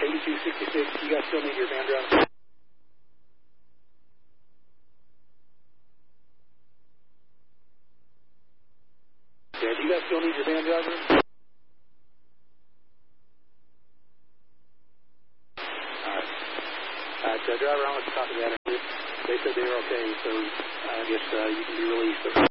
8266, you guys still need your van driver? Yeah, do you guys still need your van driver? Alright, driver, I'll let you copy that. They said they were okay, so I guess you can be released.